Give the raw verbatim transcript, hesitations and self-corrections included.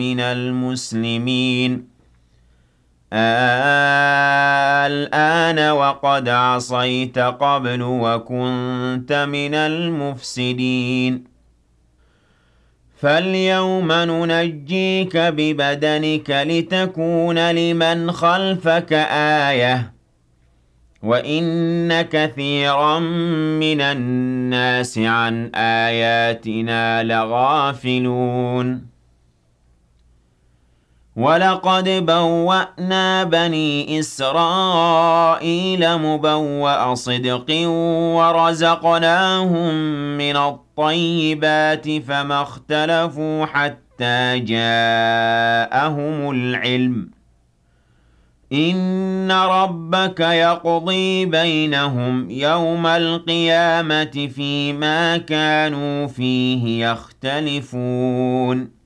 من المسلمين الآن وقد عصيت قبل وكنت من المفسدين فاليوم ننجيك ببدنك لتكون لمن خلفك آية وإن كثيرا من الناس عن آياتنا لغافلون ولقد بوأنا بني إسرائيل مبوأ صدق ورزقناهم من الطيبات فما اختلفوا حتى جاءهم العلم إن ربك يقضي بينهم يوم القيامة فيما كانوا فيه يختلفون